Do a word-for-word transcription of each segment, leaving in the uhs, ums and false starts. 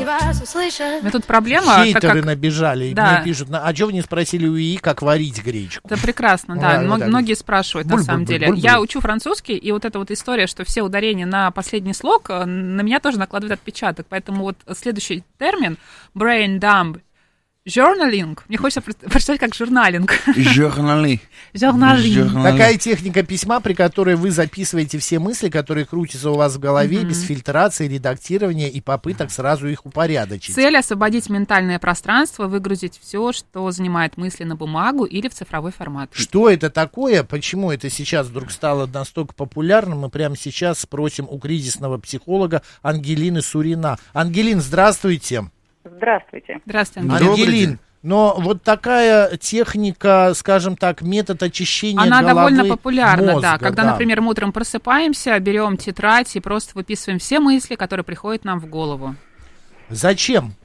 они вас услышат. Но тут проблема... Хейтеры как... набежали, и да. мне пишут, а что вы не спросили у ИИ, как варить гречку? Это прекрасно, да. А, М- вот многие спрашивают, буль, на самом буль, деле. Буль, буль. Я учу французский, и вот эта вот история, что все ударения на последний слог, на меня тоже накладывает отпечаток. Поэтому вот следующий термин brain dump journaling. Мне хочется прочитать как журналинг. Журнали. Журналинг. Такая техника письма, при которой вы записываете все мысли, которые крутятся у вас в голове, mm-hmm. без фильтрации, редактирования и попыток сразу их упорядочить. Цель — освободить ментальное пространство, выгрузить все, что занимает мысли, на бумагу или в цифровой формат. Что это такое? Почему это сейчас вдруг стало настолько популярным? Мы прямо сейчас спросим у кризисного психолога Ангелины Сурина. Ангелин, здравствуйте. Здравствуйте. Здравствуйте, Ангелин. Ангелин, но вот такая техника, скажем так, метод очищения Она головы, довольно популярна, мозга, да. Когда, да. например, мы утром просыпаемся, берем тетрадь и просто выписываем все мысли, которые приходят нам в голову. Зачем?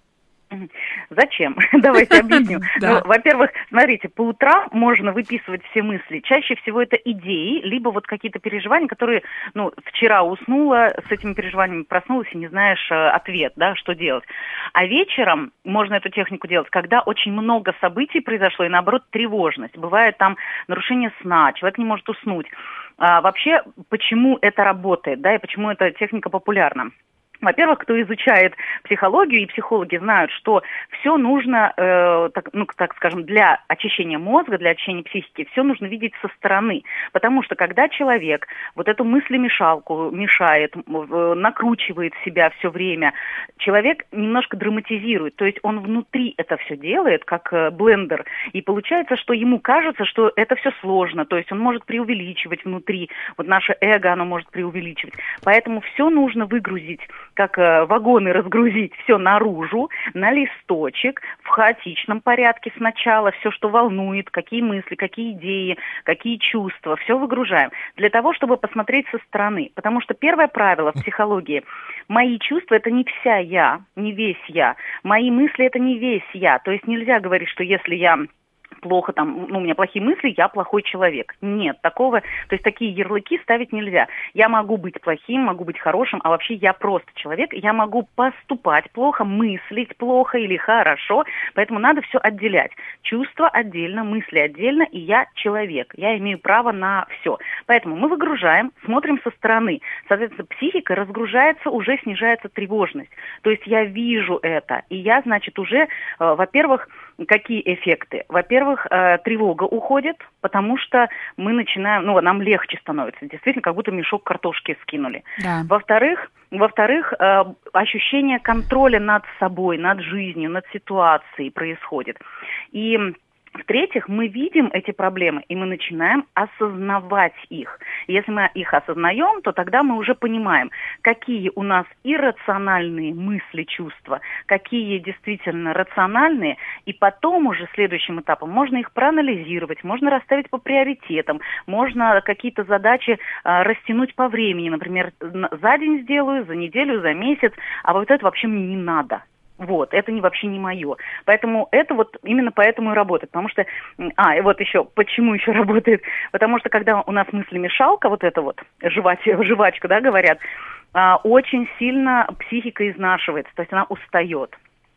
Зачем? Давайте объясню. Ну, во-первых, смотрите, по утрам можно выписывать все мысли. Чаще всего это идеи, либо вот какие-то переживания, которые, ну, вчера уснула, с этими переживаниями проснулась и не знаешь э, ответ, да, что делать. А вечером можно эту технику делать, когда очень много событий произошло, и наоборот тревожность. Бывает там нарушение сна, человек не может уснуть. А, вообще, почему это работает, да, и почему эта техника популярна? Во-первых, кто изучает психологию, и психологи знают, что все нужно, э, так, ну, так скажем, для очищения мозга, для очищения психики, все нужно видеть со стороны. Потому что когда человек вот эту мыслемешалку мешает, э, накручивает себя все время, человек немножко драматизирует. То есть он внутри это все делает, как э, блендер. И получается, что ему кажется, что это все сложно. То есть он может преувеличивать внутри. Вот наше эго, оно может преувеличивать. Поэтому все нужно выгрузить, как э, вагоны разгрузить, все наружу, на листочек, в хаотичном порядке сначала, все, что волнует, какие мысли, какие идеи, какие чувства, все выгружаем. Для того, чтобы посмотреть со стороны. Потому что первое правило в психологии – мои чувства – это не вся я, не весь я. Мои мысли – это не весь я. То есть нельзя говорить, что если я плохо там, ну, у меня плохие мысли, я плохой человек. Нет, такого, то есть такие ярлыки ставить нельзя. Я могу быть плохим, могу быть хорошим, а вообще я просто человек, я могу поступать плохо, мыслить плохо или хорошо, поэтому надо все отделять. Чувства отдельно, мысли отдельно, и я человек, я имею право на все. Поэтому мы выгружаем, смотрим со стороны. Соответственно, психика разгружается, уже снижается тревожность. То есть я вижу это, и я, значит, уже, э, во-первых, какие эффекты? Во-первых, э, тревога уходит, потому что мы начинаем, ну, нам легче становится. Действительно, как будто мешок картошки скинули. Да. Во-вторых, во-вторых, э, ощущение контроля над собой, над жизнью, над ситуацией происходит. И в-третьих, мы видим эти проблемы, и мы начинаем осознавать их. И если мы их осознаем, то тогда мы уже понимаем, какие у нас иррациональные мысли, чувства, какие действительно рациональные, и потом уже следующим этапом можно их проанализировать, можно расставить по приоритетам, можно какие-то задачи а, растянуть по времени, например, за день сделаю, за неделю, за месяц, а вот это вообще мне не надо. Вот, это не, вообще не мое. Поэтому это вот именно поэтому и работает. Потому что, а, и вот еще, почему еще работает? Потому что когда у нас мыслемешалка, вот эта вот, жевач, жвачка, да, говорят, а, очень сильно психика изнашивается, то есть она устает.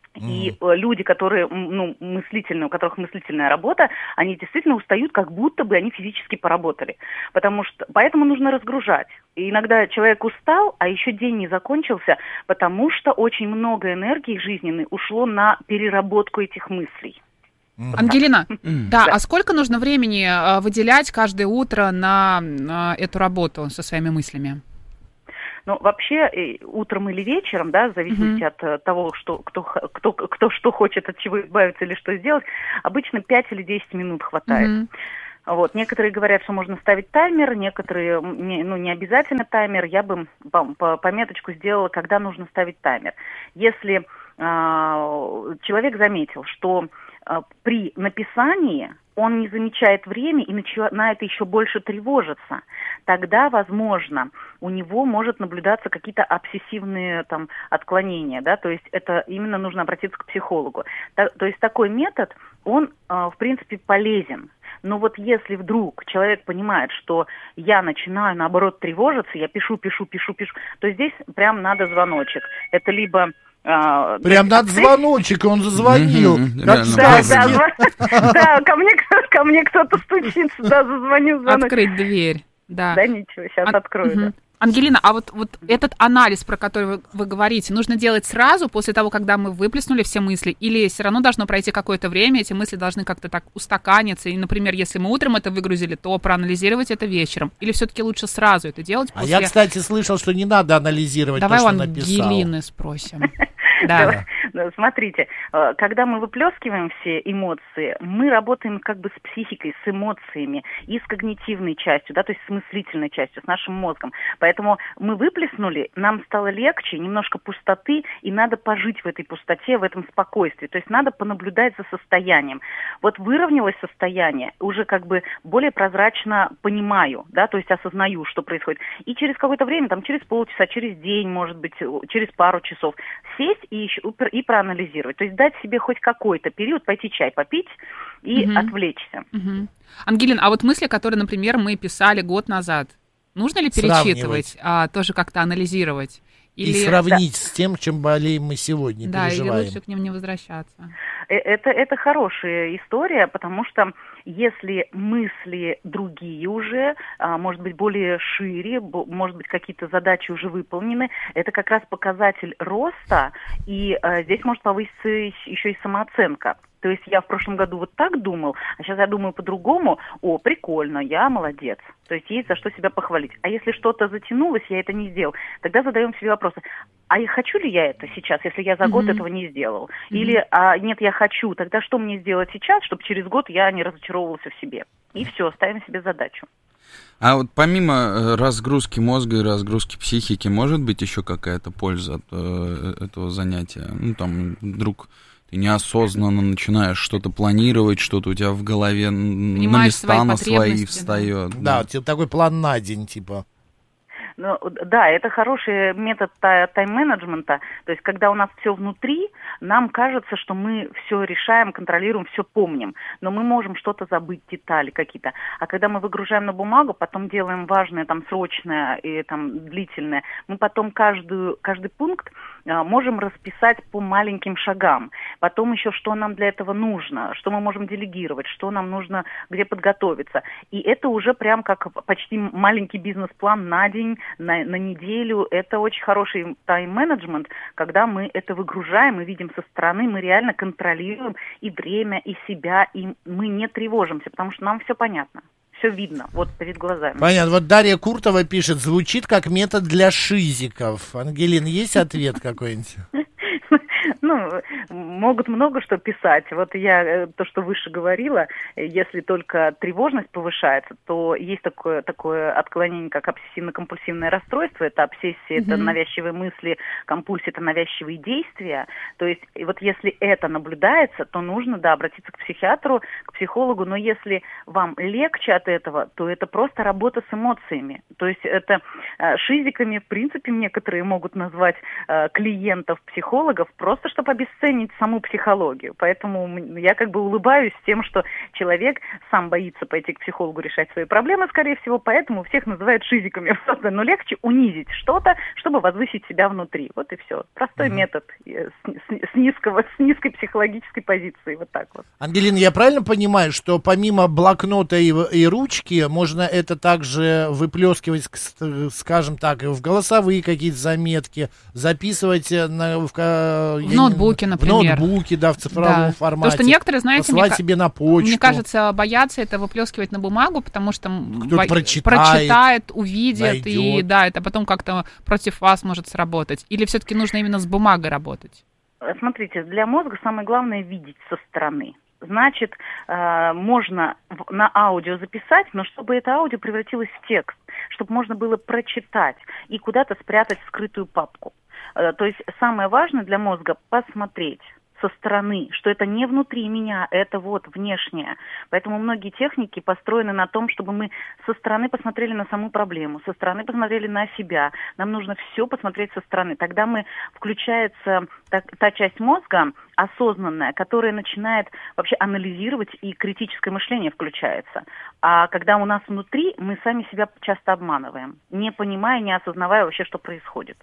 И mm. люди, которые, ну, мыслительные, у которых мыслительная работа, они действительно устают, как будто бы они физически поработали. Потому что, поэтому нужно разгружать. И иногда человек устал, а еще день не закончился, потому что очень много энергии жизненной ушло на переработку этих мыслей. Mm. Ангелина, mm. да, да, а сколько нужно времени выделять каждое утро на, на эту работу со своими мыслями? Ну, вообще, утром или вечером, да, в зависимости mm-hmm. от того, что, кто, кто, кто что хочет, от чего избавиться или что сделать, обычно пять или десять минут хватает. Mm-hmm. Вот. Некоторые говорят, что можно ставить таймер, некоторые, ну, не обязательно таймер. Я бы по пометочку сделала, когда нужно ставить таймер. Если э, человек заметил, что э, при написании он не замечает время и начинает еще больше тревожиться, тогда, возможно, у него может наблюдаться какие-то обсессивные там отклонения, да, то есть это именно нужно обратиться к психологу. То, то есть такой метод, он, в принципе, полезен. Но вот если вдруг человек понимает, что я начинаю, наоборот, тревожиться, я пишу, пишу, пишу, пишу, то здесь прям надо звоночек. Это либо А, Прям над звоночек он зазвонил. Да, ко мне кто-то стучится, да, зазвонил звонок. Открыть дверь, да. Да ничего, сейчас открою, да. Ангелина, а вот, вот этот анализ, про который вы, вы говорите, нужно делать сразу, после того, когда мы выплеснули все мысли, или все равно должно пройти какое-то время, эти мысли должны как-то так устаканиться, и, например, если мы утром это выгрузили, то проанализировать это вечером, или все-таки лучше сразу это делать после... А я, кстати, слышал, что не надо анализировать Давай то, что у написал. Ангелины спросим. Да. Смотрите, когда мы выплескиваем все эмоции, мы работаем как бы с психикой, с эмоциями и с когнитивной частью, да, то есть с мыслительной частью, с нашим мозгом. Поэтому мы выплеснули, нам стало легче, немножко пустоты, и надо пожить в этой пустоте, в этом спокойствии. То есть надо понаблюдать за состоянием. Вот выровнялось состояние, уже как бы более прозрачно понимаю, да, то есть осознаю, что происходит. И через какое-то время, там через полчаса, через день, может быть, через пару часов сесть и, еще, и проанализировать. То есть дать себе хоть какой-то период, пойти чай попить и угу. отвлечься. Угу. Ангелин, а вот мысли, которые, например, мы писали год назад, нужно ли перечитывать, а, тоже как-то анализировать? Или... И сравнить да. с тем, чем болеем мы сегодня, да, переживаем. Да, или лучше к ним не возвращаться. Это, это хорошая история, потому что если мысли другие уже, может быть, более шире, может быть, какие-то задачи уже выполнены, это как раз показатель роста, и здесь может повыситься еще и самооценка. То есть я в прошлом году вот так думал, а сейчас я думаю по-другому. О, прикольно, я молодец. То есть есть за что себя похвалить. А если что-то затянулось, я это не сделал, тогда задаем себе вопросы. А я хочу ли я это сейчас, если я за год mm-hmm. этого не сделал? Mm-hmm. Или а, нет, я хочу, тогда что мне сделать сейчас, чтобы через год я не разочаровывался в себе? И все, ставим себе задачу. А вот помимо разгрузки мозга и разгрузки психики, может быть еще какая-то польза от э, этого занятия? Ну, там, вдруг... Ты неосознанно начинаешь что-то планировать, что-то у тебя в голове Понимаешь на места на свои встает. Да, да, такой план на день, типа. Ну, да, это хороший метод тайм-менеджмента. То есть, когда у нас все внутри, нам кажется, что мы все решаем, контролируем, все помним. Но мы можем что-то забыть, детали какие-то. А когда мы выгружаем на бумагу, потом делаем важное, там, срочное и там, длительное, мы потом каждую, каждый пункт а, можем расписать по маленьким шагам. Потом еще, что нам для этого нужно, что мы можем делегировать, что нам нужно, где подготовиться. И это уже прям как почти маленький бизнес-план на день, На, на неделю. Это очень хороший тайм-менеджмент, когда мы это выгружаем и видим со стороны, мы реально контролируем и время, и себя, и мы не тревожимся, потому что нам все понятно. Все видно, вот перед глазами. Понятно. Вот Дарья Куртова пишет, звучит как метод для шизиков. Ангелин, есть ответ какой-нибудь? Ну, могут много что писать. Вот я, то, что выше говорила, если только тревожность повышается, то есть такое, такое отклонение, как обсессивно-компульсивное расстройство. Это обсессия, mm-hmm. это навязчивые мысли, компульсия, это навязчивые действия. То есть вот если это наблюдается, то нужно, да, обратиться к психиатру, к психологу. Но если вам легче от этого, то это просто работа с эмоциями. То есть это э, шизиками, в принципе, некоторые могут назвать э, клиентов психологов, просто чтобы обесценить саму психологию. Поэтому я как бы улыбаюсь тем, что человек сам боится пойти к психологу решать свои проблемы, скорее всего, поэтому всех называют шизиками. Но легче унизить что-то, чтобы возвысить себя внутри. Вот и все. Простой mm-hmm. метод с, с, низкого, с низкой психологической позиции. Вот так вот. Ангелина, я правильно понимаю, что помимо блокнота и, и ручки, можно это также выплескивать, скажем так, в голосовые какие-то заметки, записывать на, в, в ноутбуке, не, например. В ноутбуке, да, в цифровом да. формате. Потому что некоторые, знаете, послать мне, себе на почту. Мне кажется, боятся это выплескивать на бумагу, потому что бо... прочитает, прочитает, увидит, найдет. И да, это потом как-то против вас может сработать. Или все-таки нужно именно с бумагой работать? Смотрите, для мозга самое главное видеть со стороны. Значит, э, можно в, на аудио записать, но чтобы это аудио превратилось в текст, чтобы можно было прочитать и куда-то спрятать в скрытую папку. Э, то есть самое важное для мозга посмотреть со стороны, что это не внутри меня, это вот внешнее. Поэтому многие техники построены на том, чтобы мы со стороны посмотрели на саму проблему, со стороны посмотрели на себя. Нам нужно все посмотреть со стороны. Тогда мы включается та, та часть мозга осознанная, которая начинает вообще анализировать, и критическое мышление включается. А когда у нас внутри, мы сами себя часто обманываем, не понимая, не осознавая вообще, что происходит.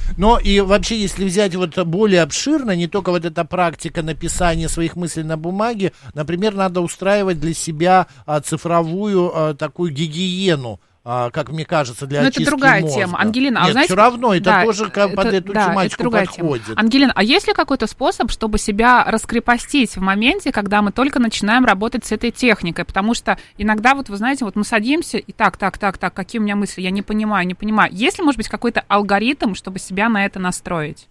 Но и вообще, если взять вот более обширно, не только вот эта практика написания своих мыслей на бумаге, например, надо устраивать для себя а, цифровую а, такую гигиену, а, как мне кажется, для Но очистки это другая мозга. тема. Ангелина, Нет, а знаете, все равно, это да, тоже как это, под эту да, тематику это подходит. Тема. Ангелина, а есть ли какой-то способ, чтобы себя раскрепостить в моменте, когда мы только начинаем работать с этой техникой? Потому что иногда, вот вы знаете, вот мы садимся, и так, так, так, так, какие у меня мысли, я не понимаю, не понимаю. Есть ли, может быть, какой-то алгоритм, чтобы себя на это настроить?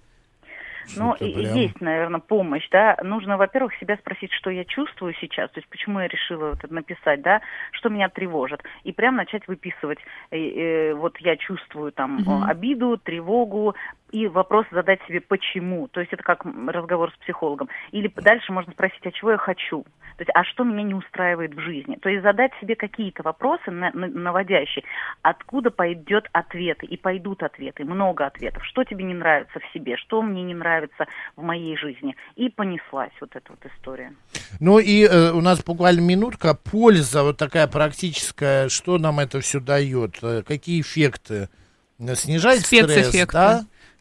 Ну, прям... есть, наверное, помощь, да. Нужно, во-первых, себя спросить, что я чувствую сейчас, то есть почему я решила вот это написать, да, что меня тревожит, и прям начать выписывать. И, и, вот я чувствую там угу. обиду, тревогу, и вопрос задать себе почему. То есть это как разговор с психологом. Или дальше можно спросить, а чего я хочу? То есть, а что меня не устраивает в жизни? То есть задать себе какие-то вопросы на, на, наводящие, откуда пойдет ответы, и пойдут ответы, много ответов. Что тебе не нравится в себе, что мне не нравится в моей жизни. И понеслась вот эта вот история. Ну и э, у нас буквально минутка. Польза вот такая практическая, что нам это все дает? Какие эффекты? Снижает стресс, да?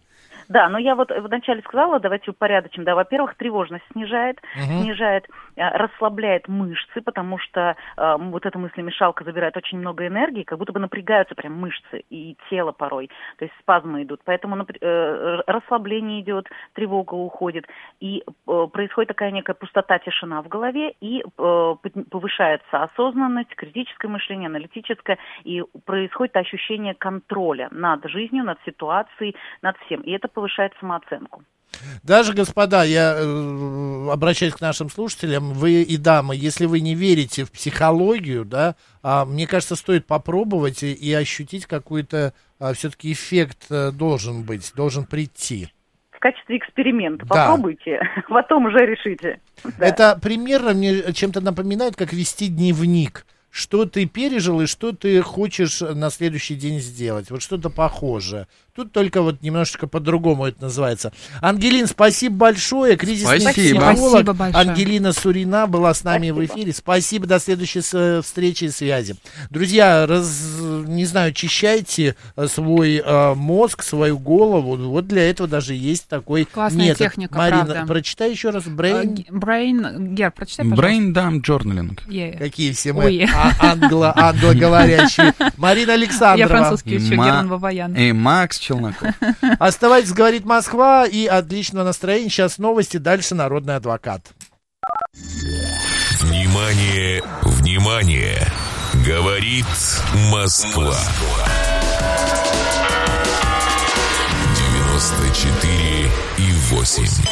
Да, но я вот вначале сказала, давайте упорядочим. Да, во-первых, тревожность снижает, uh-huh. снижает, расслабляет мышцы, потому что э, вот эта мыслемешалка забирает очень много энергии, как будто бы напрягаются прям мышцы и тело порой, то есть спазмы идут. Поэтому э, расслабление идет, тревога уходит, и э, происходит такая некая пустота, тишина в голове, и э, повышается осознанность, критическое мышление, аналитическое, и происходит ощущение контроля над жизнью, над ситуацией, над всем. И это повышает самооценку. Даже, господа, я э, обращаюсь к нашим слушателям, вы и дамы, если вы не верите в психологию, да, а, мне кажется, стоит попробовать и, и ощутить какой-то а, все-таки эффект а, должен быть, должен прийти. В качестве эксперимента. Да. Попробуйте, потом уже решите. Это да. примерно мне чем-то напоминает, как вести дневник. Что ты пережил и что ты хочешь на следующий день сделать. Вот что-то похожее. Тут только вот немножечко по-другому это называется. Ангелин, спасибо большое. Кризисный психолог Ангелина Сурина была с нами спасибо. в эфире. Спасибо, до следующей встречи и связи. Друзья, раз, не знаю, очищайте свой э, мозг, свою голову. Вот для этого даже есть такой классная метод. техника, Марина, правда. прочитай еще раз. Brain... Brain... Гер, прочитай, пожалуйста. Brain Dump Journaling. Yeah. Какие все мы Ой. англо, англоговорящие. Марина Александрова. Я французский учу, Ма... Герман Бабаян. И Макс Челноков. Оставайтесь, говорит Москва, и отличного настроения. Сейчас новости, дальше народный адвокат. Внимание, внимание! Говорит Москва. девяносто четыре и восемь.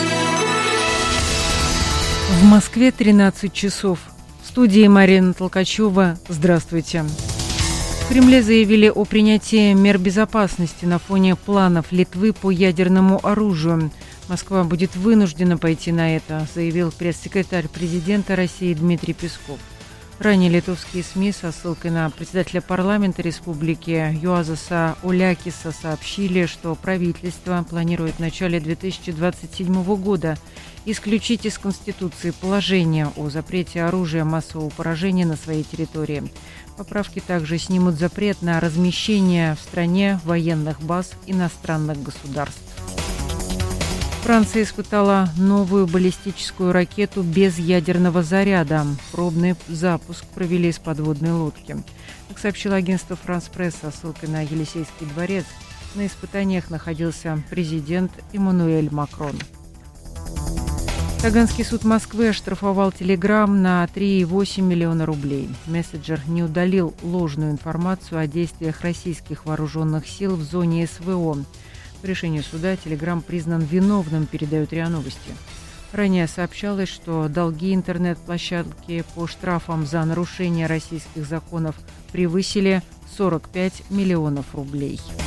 В Москве тринадцать часов. В студии Марина Толкачева. Здравствуйте. В Кремле заявили о принятии мер безопасности на фоне планов Литвы по ядерному оружию. Москва будет вынуждена пойти на это, заявил пресс-секретарь президента России Дмитрий Песков. Ранее литовские СМИ со ссылкой на председателя парламента республики Юазаса Олякиса сообщили, что правительство планирует в начале две тысячи двадцать седьмого года исключить из Конституции положение о запрете оружия массового поражения на своей территории. Поправки также снимут запрет на размещение в стране военных баз иностранных государств. Франция испытала новую баллистическую ракету без ядерного заряда. Пробный запуск провели с подводной лодки. Как сообщило агентство «Франс Пресс» со ссылкой на Елисейский дворец, на испытаниях находился президент Эммануэль Макрон. Таганский суд Москвы оштрафовал Телеграм на три целых восемь десятых миллиона рублей. Мессенджер не удалил ложную информацию о действиях российских вооруженных сил в зоне СВО. По решению суда Телеграм признан виновным, передают РИА Новости. Ранее сообщалось, что долги интернет-площадки по штрафам за нарушение российских законов превысили сорок пять миллионов рублей.